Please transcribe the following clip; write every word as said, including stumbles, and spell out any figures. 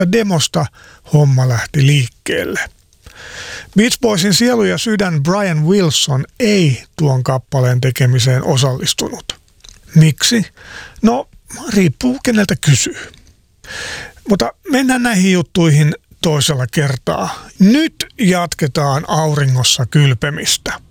demosta homma lähti liikkeelle. Beach Boysin sielu ja sydän Brian Wilson ei tuon kappaleen tekemiseen osallistunut. Miksi? No, riippuu keneltä kysyy. Mutta mennään näihin juttuihin toisella kertaa. Nyt jatketaan auringossa kylpemistä.